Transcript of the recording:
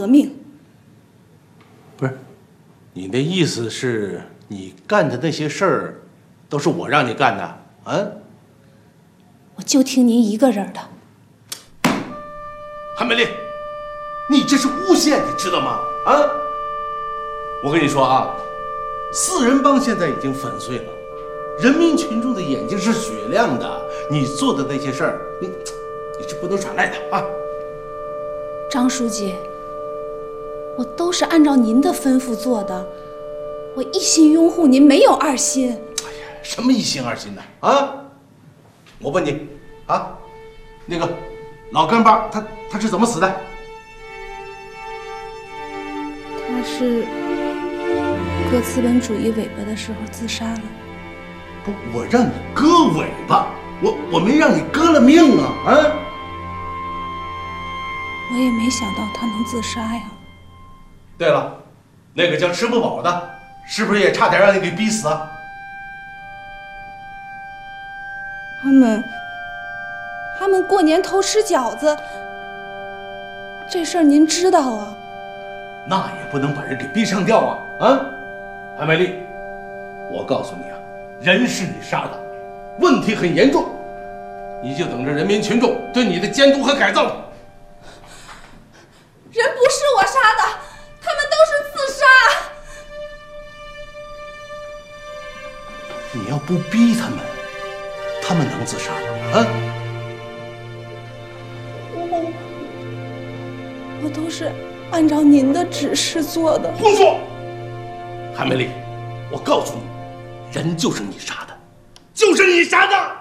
革命。 不是，你的意思是你干的那些事儿，都是我让你干的？啊？ 我就听您一个人的。 韩美丽，你这是诬陷，你知道吗？啊！我跟你说啊，四人帮现在已经粉碎了，人民群众的眼睛是雪亮的。你做的那些事儿，你是不能耍赖的啊！ 张书记，我都是按照您的吩咐做的，我一心拥护您，没有二心。 哎呀，什么一心二心的啊？我问你啊，那个老干巴他是怎么死的？ 他是割资本主义尾巴的时候自杀了。 不，我让你割尾巴，我没让你割了命啊！啊！ 我也没想到他能自杀呀。 对了，那个叫吃不饱的，是不是也差点让你给逼死啊？ 他们过年偷吃饺子，这事儿您知道啊？ 那也不能把人给逼上吊啊！啊，韩美丽，我告诉你啊，人是你杀的，问题很严重，你就等着人民群众对你的监督和改造吧。 人不是我杀的，他们都是自杀。 你要不逼他们，他们能自杀吗？啊？ 我都是按照您的指示做的。 胡说！韩美丽，我告诉你，人就是你杀的，就是你杀的。